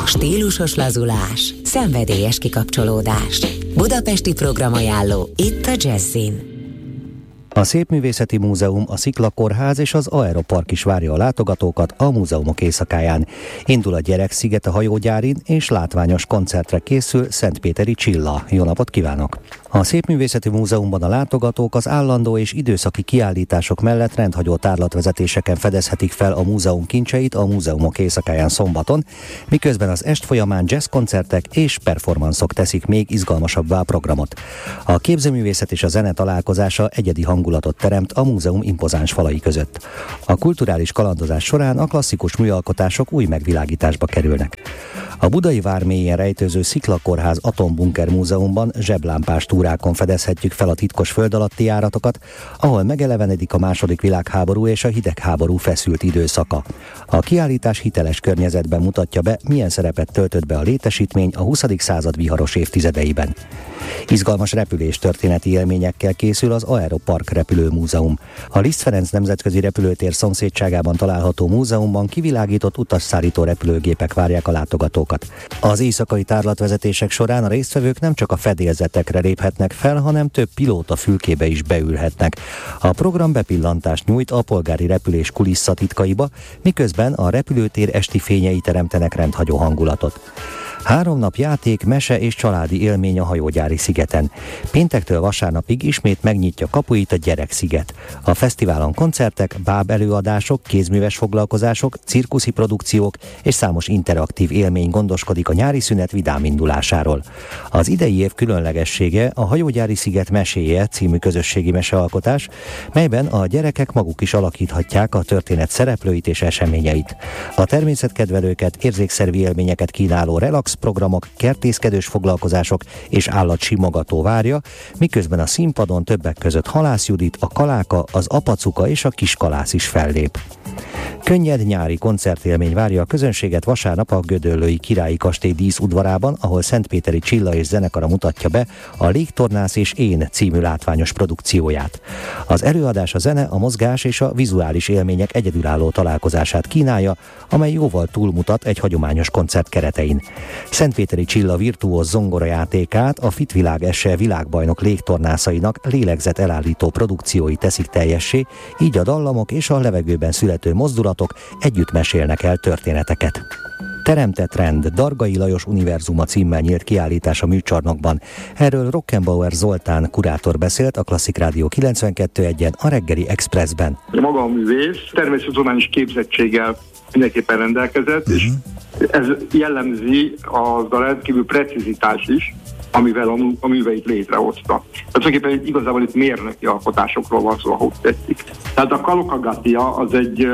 Stílusos lazulás, szenvedélyes kikapcsolódás. Budapesti programajánló itt a Jazzin. A Szépművészeti Múzeum, a Sziklakórház és az Aeropark is várja a látogatókat a múzeumok éjszakáján. Indul a Gyereksziget a hajógyárin, és látványos koncertre készül Szentpéteri Csilla. Jó napot kívánok! A Szépművészeti Múzeumban a látogatók az állandó és időszaki kiállítások mellett rendhagyó tárlatvezetéseken fedezhetik fel a múzeum kincseit a múzeumok éjszakáján szombaton, miközben az est folyamán jazzkoncertek és performanszok teszik még izgalmasabbá a programot. A képzőművészet és a zene találkozása egyedi hangulatot teremt a múzeum impozáns falai között. A kulturális kalandozás során a klasszikus műalkotások új megvilágításba kerülnek. A budai vármélyén rejtőző Sziklakórház Atombunker Múzeumban zseblámpás túrákon fedezhetjük fel a titkos föld alatti járatokat, ahol megelevenedik a II. Világháború és a hidegháború feszült időszaka. A kiállítás hiteles környezetben mutatja be, milyen szerepet töltött be a létesítmény a 20. század viharos évtizedeiben. Izgalmas repüléstörténeti élményekkel készül az Aeropark repülőmúzeum. A Liszt Ferenc nemzetközi repülőtér szomszédságában található múzeumban kivilágított utasszállító repülőgépek várják a látogatókat. Az éjszakai tárlatvezetések során a résztvevők nem csak a fedélzetekre léphetnek fel, hanem több pilóta fülkébe is beülhetnek. A program bepillantást nyújt a polgári repülés kulisszatitkaiba, miközben a repülőtér esti fényei teremtenek rendhagyó hangulatot. 3 nap játék, mese és családi élmény a hajógyári szigeten. Péntektől vasárnapig ismét megnyitja kapuit a Gyereksziget. A fesztiválon koncertek, báb előadások, kézműves foglalkozások, cirkuszi produkciók és számos interaktív élmény gondoskodik a nyári szünet vidám indulásáról. Az idei év különlegessége a Hajógyári Sziget meséje című közösségi mesealkotás, melyben a gyerekek maguk is alakíthatják a történet szereplőit és eseményeit. A természetkedvelőket, érzékszervi élményeket kínáló relax programok, kertészkedős foglalkozások és állatsimogató várja, miközben a színpadon többek között Halász Judit, a Kaláka, az Apacuka és a Kiskalász is fellép. Könnyed nyári koncertélmény várja a közönséget vasárnap a Gödöllői Királyi Kastély díszudvarában, ahol Szentpéteri Csilla és zenekara mutatja be a Légtornász és Én című látványos produkcióját. Az előadás a zene, a mozgás és a vizuális élmények egyedülálló találkozását kínálja, amely jóval túlmutat egy hagyományos koncert keretein. Szentpéteri Csilla virtuóz zongorajátékát a Fitvilág SE világbajnok légtornászainak lélegzet elállító produkciói teszik teljessé, így a dallamok és a levegőben születő mozdulatok együtt mesélnek el történeteket. Teremtett rend, Dargai Lajos Univerzuma címmel nyílt kiállítás a műcsarnokban. Erről Rockenbauer Zoltán kurátor beszélt a Klasszik Rádió 92.1-en a Reggeli Expressben. Maga a művész természettudományos képzettséggel mindenképpen rendelkezett, és ez jellemzi az a rendkívül precizitás is, amivel a műveit létrehozta. Tulajdonképpen igazából itt mérnöki alkotásokról van szó, ahogy tetszik. Tehát a Kalokagatia az egy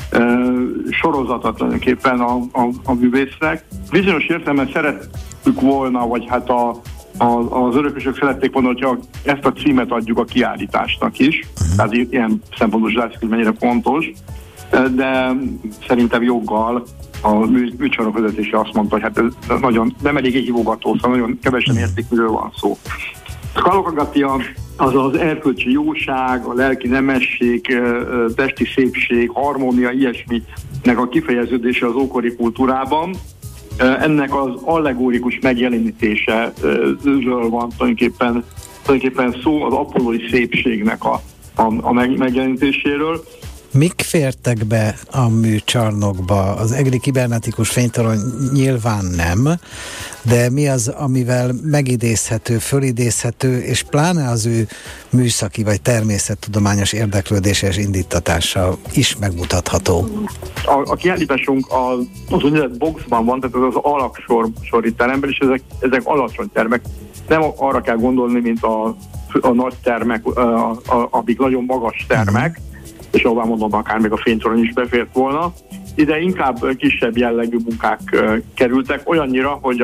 sorozata tulajdonképpen a művésznek. Bizonyos értelemben szerettük volna, vagy hát az örökösök szerették volna, hogyha ezt a címet adjuk a kiállításnak is. Tehát ilyen szempontból látszik, hogy mennyire fontos. De szerintem joggal a műcsarnok vezetése azt mondta, hogy hát ez nagyon nem elég hívogató, szóval nagyon kevesen értik, miről van szó. A Kalokagatia az az erkölcsi jóság, a lelki nemesség, testi szépség, harmónia, ilyesminek a kifejeződése az ókori kultúrában. Ennek az allegórikus megjelenítése van tulajdonképpen szó az apollói szépségnek a megjelenítéséről. Mik fértek be a műcsarnokba? Az egri kibernetikus fénytorony nyilván nem, de mi az, amivel megidézhető, fölidézhető, és pláne az ő műszaki vagy természettudományos érdeklődése és indítatása is megmutatható? A kiállításunk az úgynevezett boxban van, tehát az alaksori teremben, és ezek alacsony termek. Nem arra kell gondolni, mint a nagy termek, amik nagyon magas termek, és ahová mondom, akár még a fénytorony is befért volna. Ide inkább kisebb jellegű munkák kerültek, olyannyira, hogy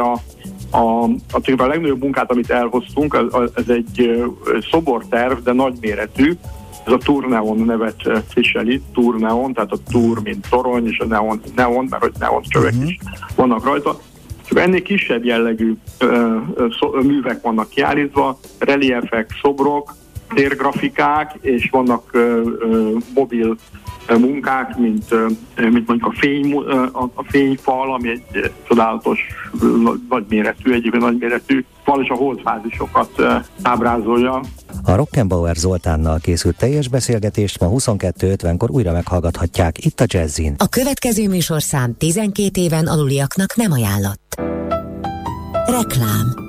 a legnagyobb munkát, amit elhoztunk, ez egy szoborterv, de nagyméretű. Ez a Turneon nevet viseli, Turneon, tehát a Tur, mint torony, és a neon, mert hogy neon csövek is vannak rajta. Csak ennél kisebb jellegű művek vannak kiállítva, reliefek, szobrok, térgrafikák, és vannak mobil munkák, mint mondjuk a fényfal, ami egy csodálatos, nagyméretű fal, és a holdfázisokat ábrázolja. A Rockenbauer Zoltánnal készült teljes beszélgetést ma 22:50-kor újra meghallgathatják itt a Jazzin. A következő műsorszám 12 éven aluliaknak nem ajánlott. Reklám.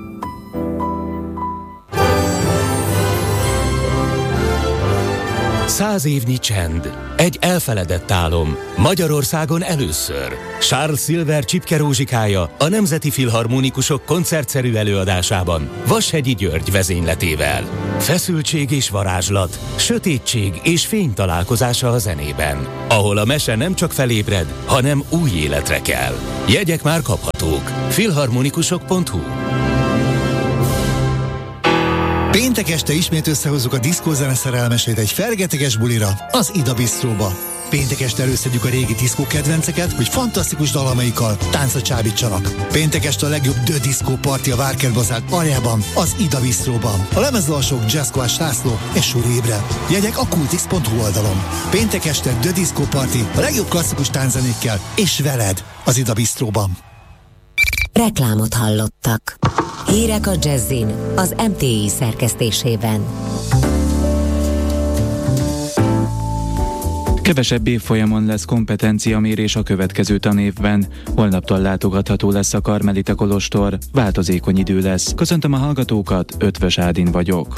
Száz évnyi csend. Egy elfeledett álom. Magyarországon először. Charles Silver Csipke Rózsikája a Nemzeti Filharmonikusok koncertszerű előadásában Vashegyi György vezényletével. Feszültség és varázslat, sötétség és fény találkozása a zenében, ahol a mese nem csak felébred, hanem új életre kell. Jegyek már kaphatók. filharmonikusok.hu. Péntek este ismét összehozzuk a diszkózene szerelmesét egy fergeteges bulira, az Ida Bistróba. Péntek este előszedjük a régi diszkó kedvenceket, hogy fantasztikus dalamaikkal táncra csábítsanak. Péntek este a legjobb The Disco Party a Várkertbazár aljában, az Ida Bistróban. A lemezalsók Jazzkoás László és Suri Ébre. Jegyek a kultix.hu oldalon. Péntek este The Disco Party a legjobb klasszikus tánczenékkel és veled az Ida Bistróban. Reklámot hallottak. Hírek a Jazzin, az MTI szerkesztésében. Kevesebb évfolyamon lesz kompetenciamérés a következő tanévben. Holnaptól látogatható lesz a Karmelita kolostor, változékony idő lesz. Köszöntöm a hallgatókat, Ötvös Ádin vagyok.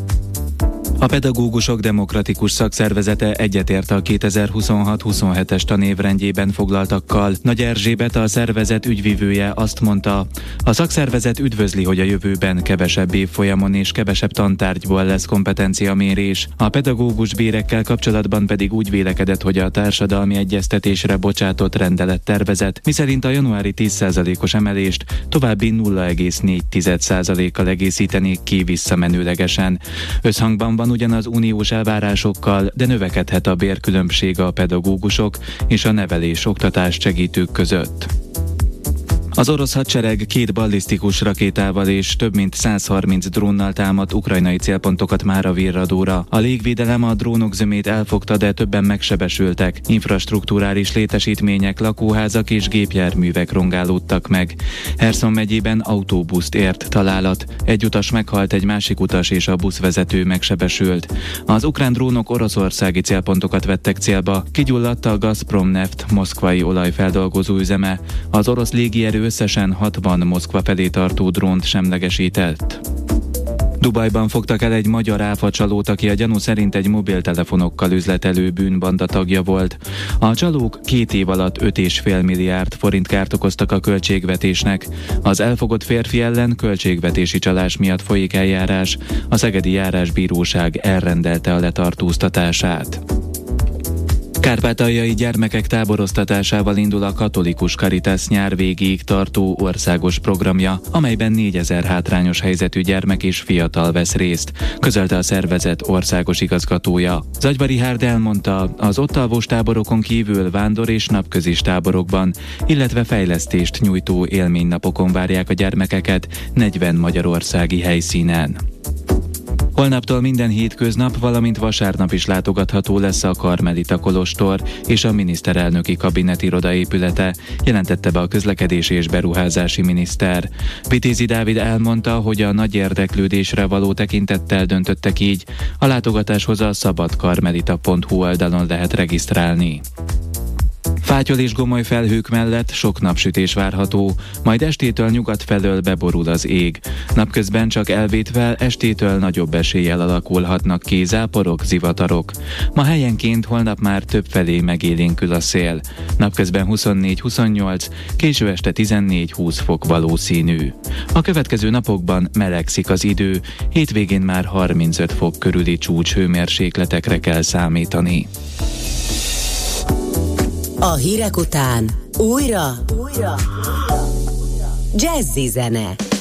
A Pedagógusok Demokratikus Szakszervezete egyetért a 2026-27-es tanévrendjében foglaltakkal. Nagy Erzsébet, a szervezet ügyvivője azt mondta, a szakszervezet üdvözli, hogy a jövőben kevesebb évfolyamon és kevesebb tantárgyból lesz kompetenciamérés. A pedagógus bérekkel kapcsolatban pedig úgy vélekedett, hogy a társadalmi egyeztetésre bocsátott rendelettervezet, miszerint a januári 10%-os emelést további 0,4%-kal egészítenék ki visszamenőlegesen. Összhangban van ugyanaz uniós elvárásokkal, de növekedhet a bérkülönbség a pedagógusok és a nevelés-oktatás segítők között. Az orosz hadsereg 2 ballisztikus rakétával és több mint 130 drónnal támadt ukrajnai célpontokat mára virradóra. A légvédelem a drónok zömét elfogta, de többen megsebesültek. Infrastrukturális létesítmények, lakóházak és gépjárművek rongálódtak meg. Herson megyében autóbuszt ért találat. Egy utas meghalt, egy másik utas és a buszvezető megsebesült. Az ukrán drónok oroszországi célpontokat vettek célba. Kigyulladt a Gazprom Neft moszkvai olajfeldolgozó üzeme. Az orosz légierő összesen 60 Moszkva felé tartó drónt semlegesített. Dubajban fogtak el egy magyar áfacsalót, aki a gyanú szerint egy mobiltelefonokkal üzletelő bűnbanda tagja volt. A csalók 2 év alatt 5,5 milliárd forint kárt okoztak a költségvetésnek. Az elfogott férfi ellen költségvetési csalás miatt folyik eljárás. A szegedi járásbíróság elrendelte a letartóztatását. Kárpátaljai gyermekek táboroztatásával indul a Katolikus Caritas nyár végéig tartó országos programja, amelyben 4000 hátrányos helyzetű gyermek és fiatal vesz részt, közölte a szervezet országos igazgatója. Zagyvari Hárd elmondta, az ott alvós táborokon kívül vándor- és napközis táborokban, illetve fejlesztést nyújtó élménynapokon várják a gyermekeket 40 magyarországi helyszínen. Holnaptól minden hétköznap, valamint vasárnap is látogatható lesz a Karmelita kolostor és a miniszterelnöki kabinet irodaépülete, jelentette be a közlekedési és beruházási miniszter. Vitézi Dávid elmondta, hogy a nagy érdeklődésre való tekintettel döntöttek így, a látogatáshoz a szabadkarmelita.hu oldalon lehet regisztrálni. Fátyol és gomoly felhők mellett sok napsütés várható, majd estétől nyugat felől beborul az ég. Napközben csak elvétve estétől nagyobb eséllyel alakulhatnak ki záporok, zivatarok. Ma helyenként holnap már több felé megélénkül a szél. Napközben 24-28, késő este 14-20 fok valószínű. A következő napokban melegszik az idő, hétvégén már 35 fok körüli csúcshőmérsékletekre kell számítani. A hírek után újra Jazzy zene.